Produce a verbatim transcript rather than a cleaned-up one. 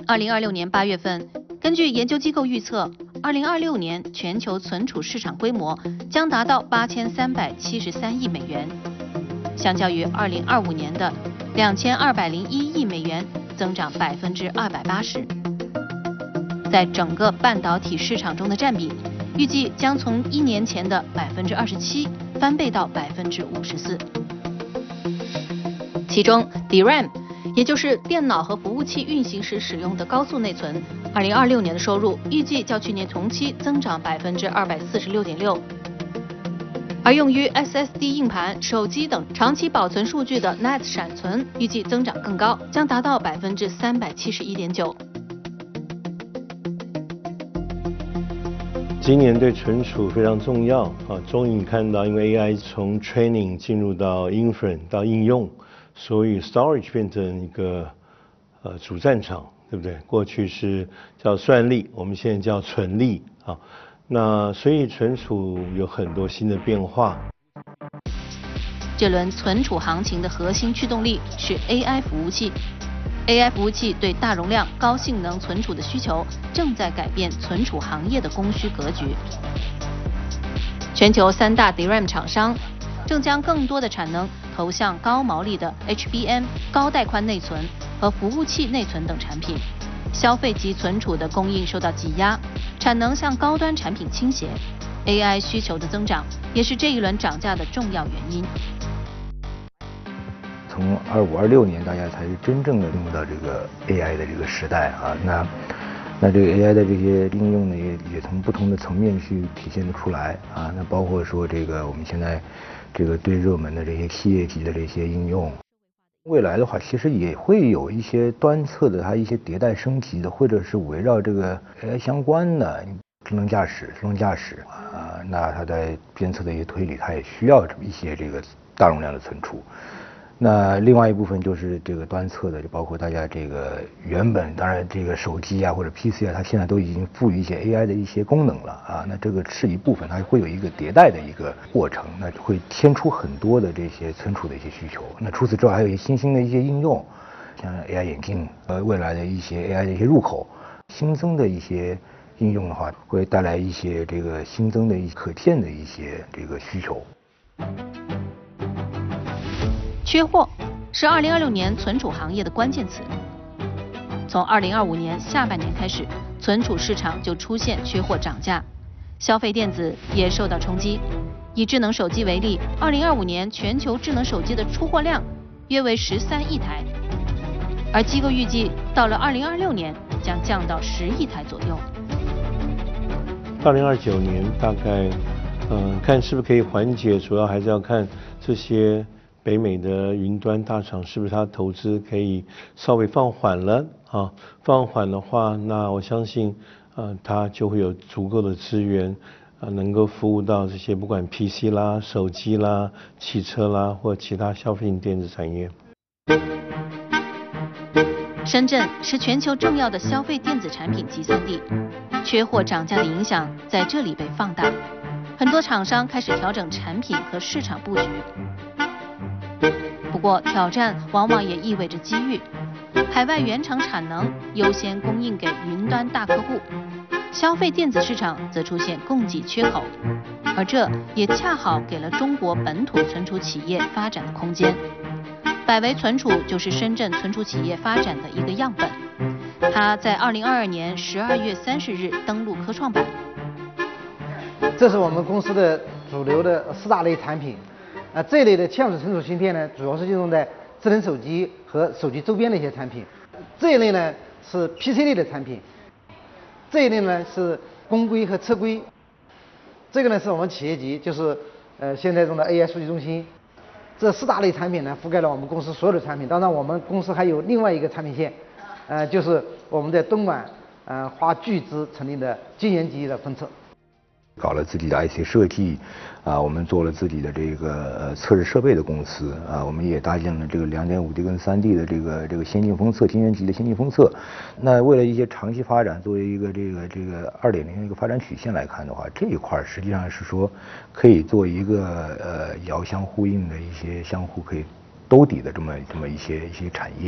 二零二六年八月份，根据研究机构预测，二零二六年全球存储市场规模将达到八千三百七十三亿美元，相较于二零二五年的两千二百零一亿美元，增长百分之二百八十。在整个半导体市场中的占比，预计将从一年前的百分之二十七翻倍到百分之五十四。其中 D RAM， 也就是电脑和服务器运行时使用的高速内存，二零二六年的收入预计较去年同期增长百分之二百四十六点六。而用于 S S D 硬盘、手机等长期保存数据的 N A S 闪存预计增长更高，将达到百分之三百七十一点九。 今年对存储非常重要啊，终于看到，因为 A I 从 training 进入到 inference 到应用，所以 storage 变成一个呃主战场，对不对？过去是叫算力，我们现在叫存力啊。那所以存储有很多新的变化。 这轮存储行情的核心驱动力是 A I 服务器。A I 服务器对大容量、高性能存储的需求正在改变存储行业的供需格局。全球三大 D RAM 厂商正将更多的产能投向高毛利的 H B M、高带宽内存和服务器内存等产品。消费级存储的供应受到挤压，产能向高端产品倾斜。A I 需求的增长也是这一轮涨价的重要原因。 从二五二六年，大家才是真正的进入到这个 A I 的这个时代啊。那那这个 A I 的这些应用呢，也也从不同的层面去体现的出来啊。那包括说这个我们现在这个最热门的这些企业级的这些应用，未来的话，其实也会有一些端侧的它一些迭代升级的，或者是围绕这个 A I 相关的智能驾驶、自动驾驶啊，那它在监测的一些推理，它也需要一些这个大容量的存储。那另外一部分就是这个端侧的，就包括大家这个原本当然这个手机啊或者 P C 啊，它现在都已经赋予一些 A I 的一些功能了啊。那这个是一部分，它会有一个迭代的一个过程，那会添出很多的这些存储的一些需求。那除此之外，还有一些新兴的一些应用，像 A I 眼镜和未来的一些 A I 的一些入口，新增的一些应用的话，会带来一些这个新增的一可见的一些这个需求。 缺货是二零二六年存储行业的关键词。从二零二五年下半年开始，存储市场就出现缺货涨价，消费电子也受到冲击。以智能手机为例，二零二五年全球智能手机的出货量约为十三亿台，而机构预计到了二零二六年将降到十亿台左右。 二零二九年大概，嗯、呃，看是不是可以缓解，主要还是要看这些北美的云端大厂是不是它投资可以稍微放缓了啊？放缓的话，那我相信，呃，它就会有足够的资源，啊，能够服务到这些不管 P C 啦、手机啦、汽车啦或其他消费性电子产业。 深圳是全球重要的消费电子产品集散地，缺货涨价的影响在这里被放大，很多厂商开始调整产品和市场布局。不过，挑战往往也意味着机遇。海外原厂产能优先供应给云端大客户，消费电子市场则出现供给缺口，而这也恰好给了中国本土存储企业发展的空间。百维存储就是深圳存储企业发展的一个样本。它在二零二二年十二月三十日登陆科创板。 这是我们公司的主流的四大类产品。啊，这一类的嵌入式存储芯片呢，主要是应用在智能手机和手机周边的一些产品。这一类呢是 P C 类的产品，这一类呢是公规和车规。这个呢是我们企业级，就是呃现在中的 A I 数据中心。这四大类产品呢覆盖了我们公司所有的产品。当然，我们公司还有另外一个产品线，呃，就是我们在东莞呃花巨资成立的晶圆级的分测。 搞了自己的 I C 设计，啊，我们做了自己的这个呃测试设备的公司，啊，我们也搭建了这个 两点五 D 跟 三 D 的这个这个先进封测，晶圆级的先进封测。那为了一些长期发展，作为一个这个这个 二点零 的一个发展曲线来看的话，这一块实际上是说可以做一个呃遥相呼应的一些相互可以兜底的这么这么一些一些产业。